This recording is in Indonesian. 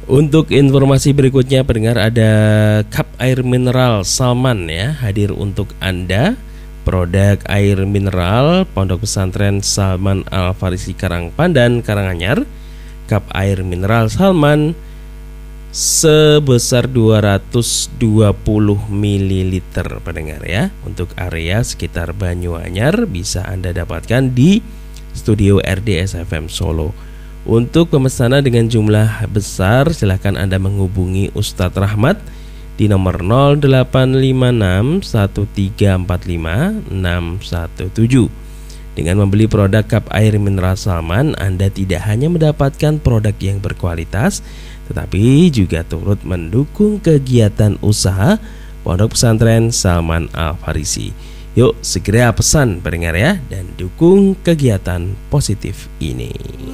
Untuk informasi berikutnya pendengar, ada cup air mineral Salman ya hadir untuk Anda. Produk air mineral Pondok Pesantren Salman Al-Farisi Karangpandan, Karanganyar. Cup air mineral Salman sebesar 220 ml pendengar ya. Untuk area sekitar Banyuanyar bisa Anda dapatkan di studio RDS FM Solo. Untuk pemesanan dengan jumlah besar silakan Anda menghubungi Ustadz Rahmat di nomor 0856 1345 617. Dengan membeli produk cup air mineral Salman, Anda tidak hanya mendapatkan produk yang berkualitas, tetapi juga turut mendukung kegiatan usaha Pondok Pesantren Salman Al-Farisi. Yuk segera pesan pendengar ya, dan dukung kegiatan positif ini.